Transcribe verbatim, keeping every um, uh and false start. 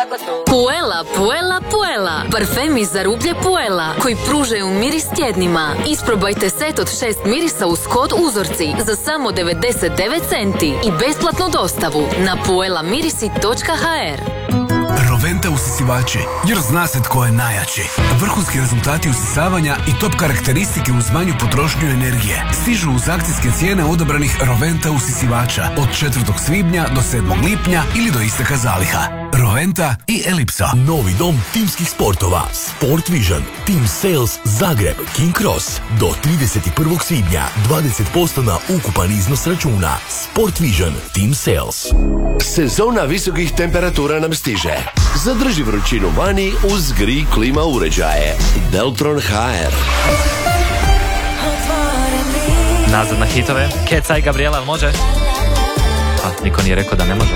Puela, Puela, Puela. Parfemi za rublje Puela, koji pružaju miris tjednima. Isprobajte set od šest mirisa uz kod uzorci za samo devedeset devet centi i besplatnu dostavu na puela mirisi točka ha er. Roventa usisivači, jer zna se tko je najjači. Vrhunski rezultati usisavanja i top karakteristike uz manju potrošnju energije stižu uz akcijske cijene odabranih Roventa usisivača od četvrtog svibnja do sedmog lipnja ili do isteka zaliha. Roventa i Elipsa. Novi dom timskih sportova Sport Vision Team Sales Zagreb King Cross do trideset prvog svibnja dvadeset posto na ukupan iznos računa. Sport Vision Team Sales. Sezona visokih temperatura nam stiže. Zadrži vrućinu vani uz Gri klima uređaje. Deltron ha er. Nazad na hitove. Keca i Gabriela, može? Pa, niko nije rekao da ne može.